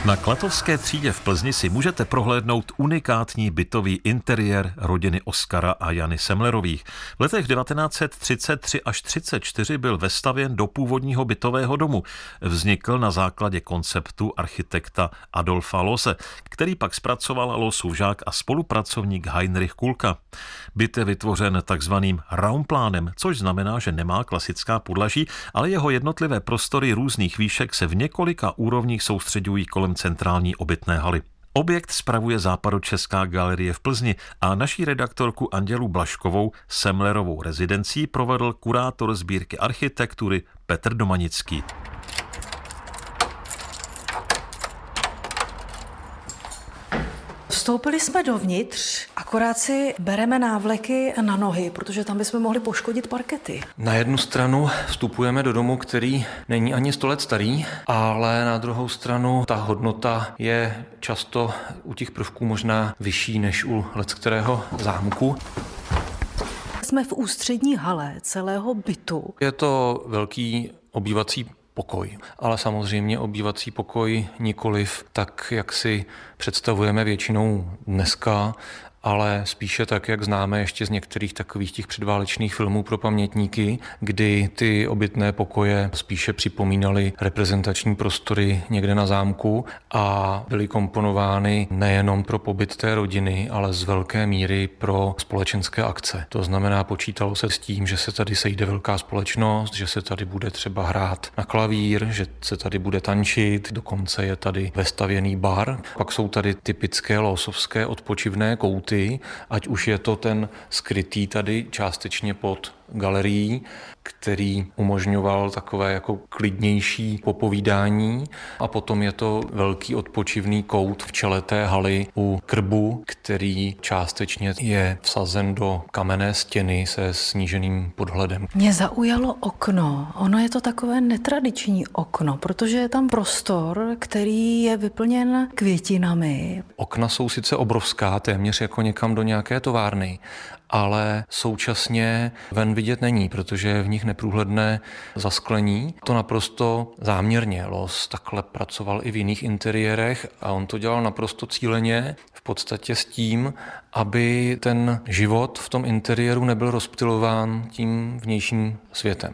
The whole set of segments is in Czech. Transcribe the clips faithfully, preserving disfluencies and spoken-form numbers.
Na Klatovské třídě v Plzni si můžete prohlédnout unikátní bytový interiér rodiny Oskara a Jany Semlerových. V letech devatenáct set třicet tři až třicet čtyři byl vestavěn do původního bytového domu. Vznikl na základě konceptu architekta Adolfa Loose, který pak zpracoval Loosův žák a spolupracovník Heinrich Kulka. Byt je vytvořen takzvaným raumplánem, což znamená, že nemá klasická podlaží, ale jeho jednotlivé prostory různých výšek se v několika úrovních soustředují kolem centrální obytné haly. Objekt spravuje Západočeská galerie v Plzni a naší redaktorku Andělu Blažkovou Semlerovou rezidencí provedl kurátor sbírky architektury Petr Domanický. Vstoupili jsme dovnitř, akorát si bereme návleky na nohy, protože tam bychom mohli poškodit parkety. Na jednu stranu vstupujeme do domu, který není ani sto let starý, ale na druhou stranu ta hodnota je často u těch prvků možná vyšší než u leckterého zámku. Jsme v ústřední hale celého bytu. Je to velký obývací pokoj, ale samozřejmě obývací pokoj nikoliv tak, jak si představujeme většinou dneska, ale spíše tak, jak známe ještě z některých takových těch předválečných filmů pro pamětníky, kdy ty obytné pokoje spíše připomínaly reprezentační prostory někde na zámku a byly komponovány nejenom pro pobyt té rodiny, ale z velké míry pro společenské akce. To znamená, počítalo se s tím, že se tady sejde velká společnost, že se tady bude třeba hrát na klavír, že se tady bude tančit, dokonce je tady vestavěný bar. Pak jsou tady typické loosovské odpočivné kouty, ať už je to ten skrytý tady částečně pod galerií, který umožňoval takové jako klidnější popovídání, a potom je to velký odpočivný kout v čele té haly u krbu, který částečně je vsazen do kamenné stěny se sníženým podhledem. Mě zaujalo okno. Ono je to takové netradiční okno, protože je tam prostor, který je vyplněn květinami. Okna jsou sice obrovská, téměř jako někam do nějaké továrny, ale současně ven vidět není, protože je v nich neprůhledné zasklení. To naprosto záměrně. Loos takhle pracoval i v jiných interiérech a on to dělal naprosto cíleně, v podstatě s tím, aby ten život v tom interiéru nebyl rozptylován tím vnějším světem.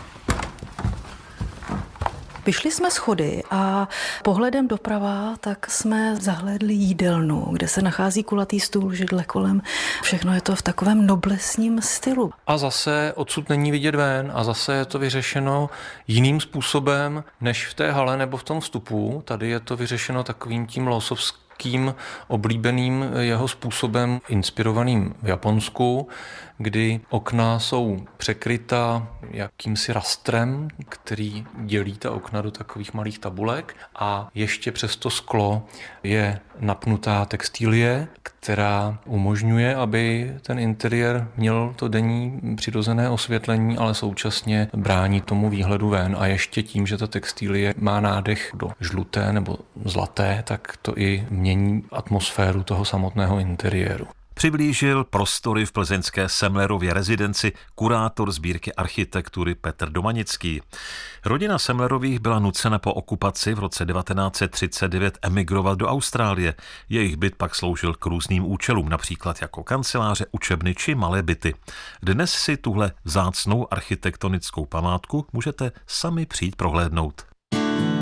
Vyšli jsme schody a pohledem doprava tak jsme zahlédli jídelnu, kde se nachází kulatý stůl, židle kolem. Všechno je to v takovém noblesním stylu. A zase odsud není vidět ven a zase je to vyřešeno jiným způsobem než v té hale nebo v tom vstupu. Tady je to vyřešeno takovým tím loosovským tím oblíbeným jeho způsobem inspirovaným v Japonsku, kdy okna jsou překryta jakýmsi rastrem, který dělí ta okna do takových malých tabulek, a ještě přes to sklo je napnutá textilie, která umožňuje, aby ten interiér měl to denní přirozené osvětlení, ale současně brání tomu výhledu ven, a ještě tím, že ta textilie má nádech do žluté nebo zlaté, tak to i mění atmosféru toho samotného interiéru. Přiblížil prostory v plzeňské Semlerově rezidenci kurátor sbírky architektury Petr Domanický. Rodina Semlerových byla nucena po okupaci v roce devatenáct set třicet devět emigrovat do Austrálie. Jejich byt pak sloužil k různým účelům, například jako kanceláře, učebny či malé byty. Dnes si tuhle vzácnou architektonickou památku můžete sami přijít prohlédnout.